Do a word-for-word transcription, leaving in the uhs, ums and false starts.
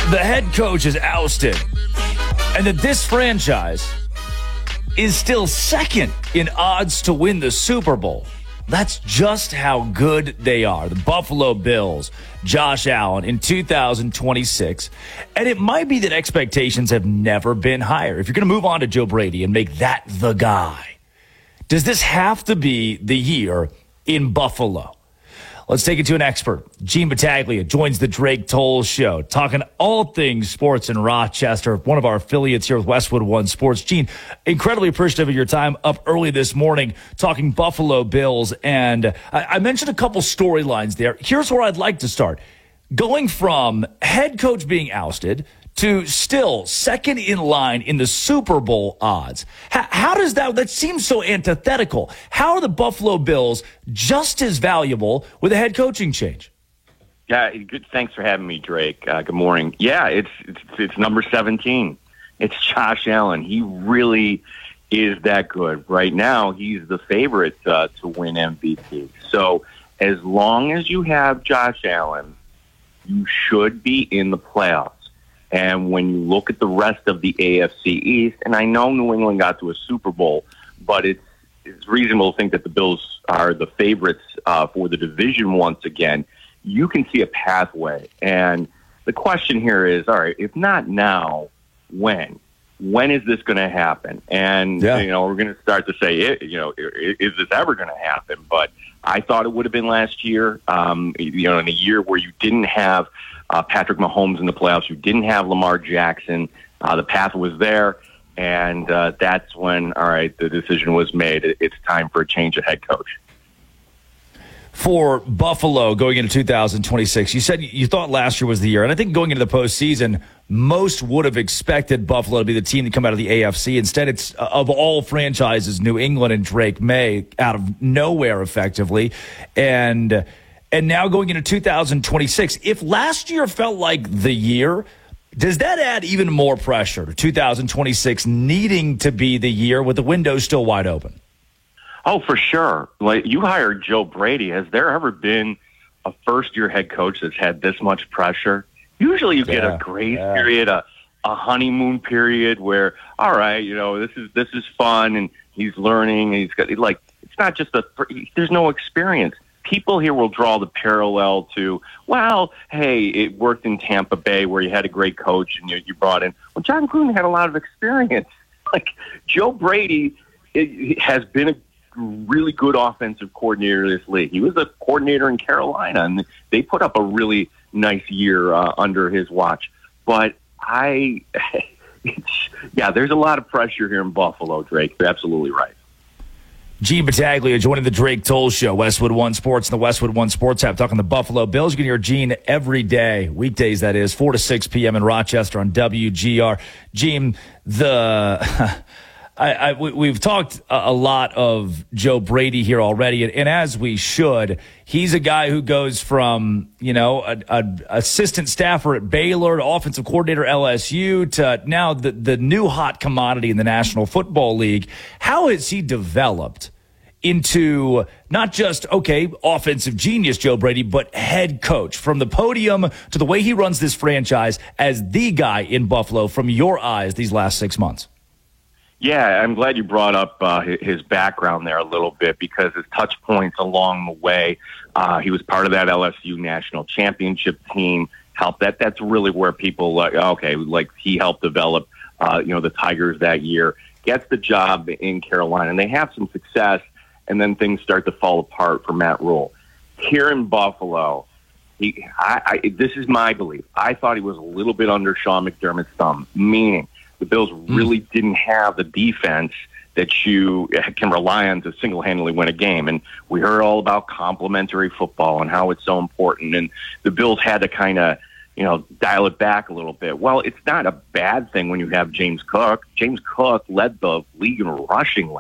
the head coach is ousted and that this franchise is still second in odds to win the Super Bowl. That's just how good they are. The Buffalo Bills, Josh Allen in two thousand twenty-six. And it might be that expectations have never been higher. If you're going to move on to Joe Brady and make that the guy, does this have to be the year in Buffalo? Let's take it to an expert. Gene Battaglia joins the Drake Toll Show, talking all things sports in Rochester, one of our affiliates here with Westwood One Sports. Gene, incredibly appreciative of your time up early this morning talking Buffalo Bills. And I, I mentioned a couple storylines there. Here's where I'd like to start. Going from head coach being ousted to still second in line in the Super Bowl odds. How, how does that, that seems so antithetical. How are the Buffalo Bills just as valuable with a head coaching change? Yeah, good. Thanks for having me, Drake. Uh, good morning. Yeah, it's, it's it's number seventeen. It's Josh Allen. He really is that good. Right now, he's the favorite uh, to win M V P. So as long as you have Josh Allen, you should be in the playoffs. And when you look at the rest of the A F C East, and I know New England got to a Super Bowl, but it's, it's reasonable to think that the Bills are the favorites uh, for the division once again. You can see a pathway. And the question here is, all right, if not now, when? When is this going to happen? And, yeah. you know, we're going to start to say, you know, is this ever going to happen? But I thought it would have been last year, um, you know, in a year where you didn't have uh, Patrick Mahomes in the playoffs, you didn't have Lamar Jackson. Uh, the path was there, and uh, that's when, all right, the decision was made. It's time for a change of head coach. For Buffalo going into two thousand twenty-six, you said you thought last year was the year, and I think going into the postseason, most would have expected Buffalo to be the team to come out of the A F C. Instead, it's of all franchises, New England and Drake May out of nowhere, effectively, and and now going into two thousand twenty-six. If last year felt like the year, does that add even more pressure to two thousand twenty-six needing to be the year with the window still wide open? Oh, for sure. Like, you hired Joe Brady. Has there ever been a first-year head coach that's had this much pressure? Usually you get yeah, a grace yeah. period, a, a honeymoon period where, all right, you know, this is this is fun, and he's learning, and he's got, like, it's not just a, there's no experience. People here will draw the parallel to, well, hey, it worked in Tampa Bay where you had a great coach and you, you brought in, well, John Gruden had a lot of experience. Like, Joe Brady it, has been a really good offensive coordinator in this league. He was a coordinator in Carolina, and they put up a really nice year uh, under his watch. But I, it's, yeah, there's a lot of pressure here in Buffalo, Drake. You're absolutely right. Gene Battaglia joining the Drake Toll Show, Westwood One Sports and the Westwood One Sports app, talking the Buffalo Bills. You can hear Gene every day, weekdays that is, four to six p.m. in Rochester on W G R. Gene, the... I, I, we've talked a lot of Joe Brady here already, and, and as we should, he's a guy who goes from, you know, a, a assistant staffer at Baylor to offensive coordinator L S U to now the, the new hot commodity in the National Football League. How has he developed into not just, okay, offensive genius Joe Brady, but head coach, from the podium to the way he runs this franchise as the guy in Buffalo from your eyes these last six months? Yeah, I'm glad you brought up uh, his background there a little bit, because his touch points along the way. Uh, he was part of that L S U national championship team. Helped that. That's really where people like, okay, like he helped develop, uh, you know, the Tigers that year. Gets the job in Carolina, and they have some success, and then things start to fall apart for Matt Rule. Here in Buffalo, he, I, I, this is my belief. I thought he was a little bit under Sean McDermott's thumb, meaning the Bills really mm. didn't have the defense that you can rely on to single-handedly win a game. And we heard all about complementary football and how it's so important. And the Bills had to kind of, you know, dial it back a little bit. Well, it's not a bad thing when you have James Cook. James Cook led the league in rushing